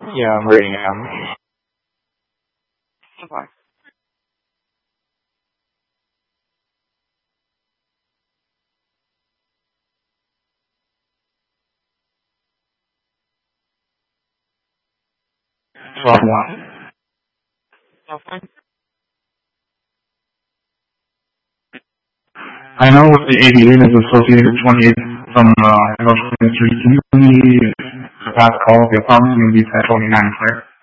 Yeah, I'm reading him. Okay. Well, yeah. Okay. I know the ABA is associated with 28 from Emotional Ministry. Can you give me the past call? The apartment maybe 29, correct?